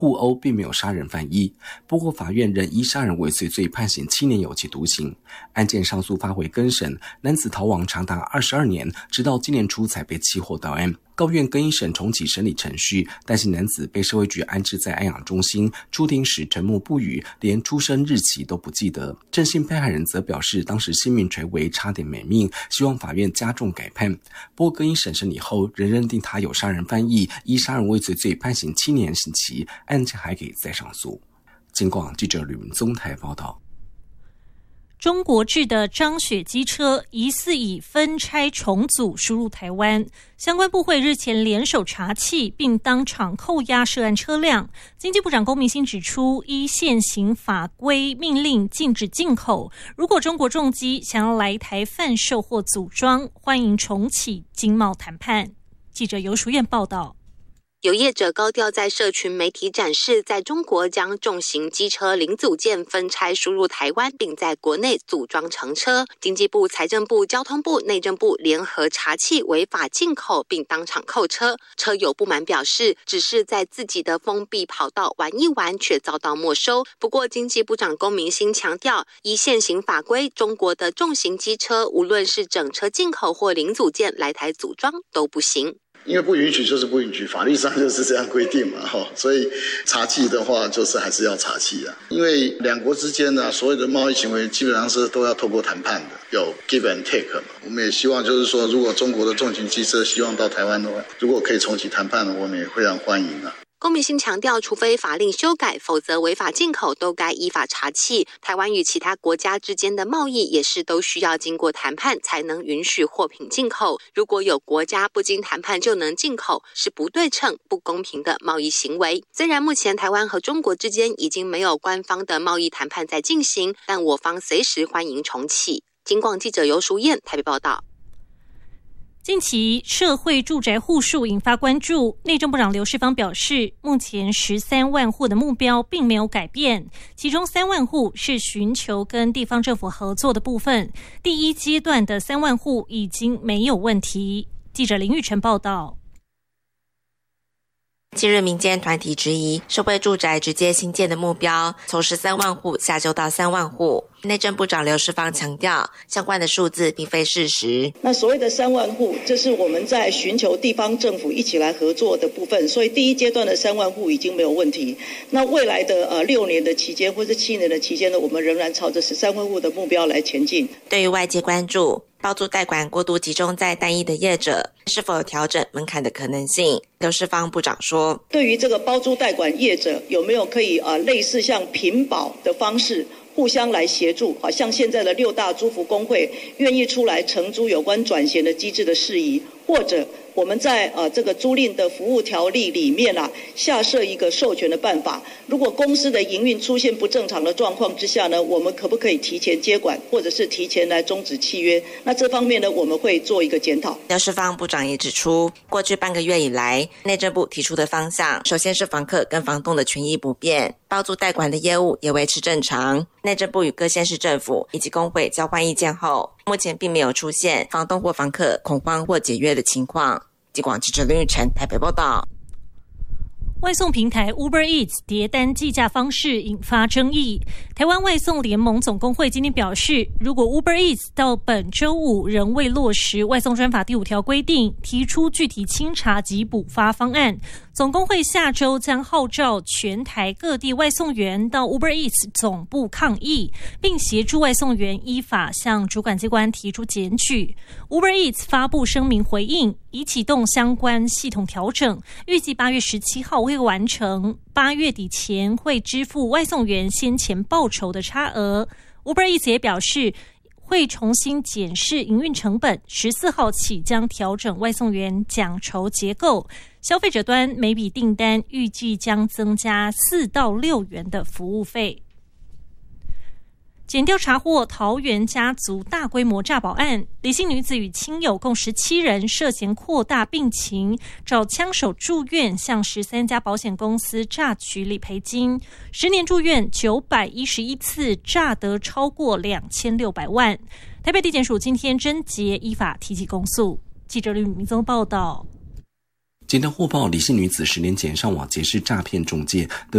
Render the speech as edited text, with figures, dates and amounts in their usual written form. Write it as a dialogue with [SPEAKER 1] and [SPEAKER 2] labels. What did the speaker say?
[SPEAKER 1] 互殴并没有杀人犯意，不过法院仍依杀人未遂罪判刑7年有期徒刑。案件上诉发回更审，男子逃亡长达22年，直到今年初才被起获到案。高院更一审重启审理程序，担心男子被社会局安置在安养中心，出庭时沉默不语，连出生日期都不记得。郑姓被害人则表示当时性命垂危，差点没命，希望法院加重改判。不过更一审审理后仍认定他有杀人犯意，依杀人未遂罪判刑7年刑期，案件还可以再上诉。警广记者吕文宗台报道。
[SPEAKER 2] 中国制的张雪机车疑似以分拆重组输入台湾，相关部会日前联手查缉，并当场扣押涉案车辆。经济部长龚明鑫指出，依现行法规命令禁止进口，如果中国重机想要来台贩售或组装，欢迎重启经贸谈判。记者游淑燕报道。
[SPEAKER 3] 有业者高调在社群媒体展示，在中国将重型机车零组件分拆输入台湾，并在国内组装成车。经济部、财政部、交通部、内政部联合查缉违法进口，并当场扣车。车友不满表示，只是在自己的封闭跑道玩一玩，却遭到没收。不过，经济部长龚明鑫强调，依现行法规，中国的重型机车无论是整车进口或零组件来台组装都不行。
[SPEAKER 4] 因为不允许就是不允许，法律上就是这样规定嘛，所以查缉的话就是还是要查缉啊。因为两国之间呢，所有的贸易行为基本上是都要透过谈判的，有 give and take 嘛。我们也希望就是说，如果中国的重型机车希望到台湾的话，如果可以重启谈判的，我们也非常欢迎啊。
[SPEAKER 3] 龚明鑫强调，除非法令修改，否则违法进口都该依法查缉。台湾与其他国家之间的贸易也是都需要经过谈判才能允许货品进口。如果有国家不经谈判就能进口，是不对称、不公平的贸易行为。虽然目前台湾和中国之间已经没有官方的贸易谈判在进行，但我方随时欢迎重启。警广记者游淑燕台北报道。
[SPEAKER 2] 近期社会住宅户数引发关注，内政部长刘世芳表示，目前13万户的目标并没有改变，其中3万户是寻求跟地方政府合作的部分，第一阶段的3万户已经没有问题。记者林玉成报道。
[SPEAKER 5] 近日民间团体质疑社会住宅直接新建的目标从13万户下修到3万户。内政部长刘世芳强调，相关的数字并非事实。
[SPEAKER 6] 那所谓的3万户，这是我们在寻求地方政府一起来合作的部分，所以第一阶段的3万户已经没有问题。那未来的6年的期间或是7年的期间呢，我们仍然朝着13万户的目标来前进。
[SPEAKER 5] 对于外界关注包租代管过度集中在单一的业者，是否有调整门槛的可能性？刘世芳部长说，
[SPEAKER 6] 对于这个包租代管业者，有没有可以类似像平保的方式互相来协助，像现在的6大租服工会愿意出来承租有关转衔的机制的事宜，或者我们在这个租赁的服务条例里面下设一个授权的办法，如果公司的营运出现不正常的状况之下呢，我们可不可以提前接管，或者是提前来终止契约？那这方面呢，我们会做一个检讨。
[SPEAKER 5] 刘世芳部长也指出，过去半个月以来，内政部提出的方向，首先是房客跟房东的权益不变，包租代管的业务也维持正常。内政部与各县市政府以及工会交换意见后，目前并没有出现房东或房客恐慌或解约的情况。警广记者林玉成台北报道。
[SPEAKER 2] 外送平台 Uber Eats 叠单计价方式引发争议。台湾外送联盟总工会今天表示，如果 Uber Eats 到本周五仍未落实外送专法第5条规定，提出具体清查及补发方案，总工会下周将号召全台各地外送员到 Uber Eats 总部抗议，并协助外送员依法向主管机关提出检举。Uber Eats 发布声明回应，已启动相关系统调整，预计8月17号会完成，8月底前会支付外送员先前报酬的差额。Uber Eats 也表示，会重新检视营运成本，14号起将调整外送员奖酬结构，消费者端每笔订单预计将增加4到6元的服务费。检调查获桃园家族大规模诈保案，李姓女子与亲友共17人涉嫌扩大病情，找枪手住院，向13家保险公司诈取理赔金，10年住院911次，诈得超过2600万。台北地检署今天侦结，依法提起公诉。记者吕明宗报道。
[SPEAKER 1] 检调获报，李姓女子10年前上网结识诈骗中介，得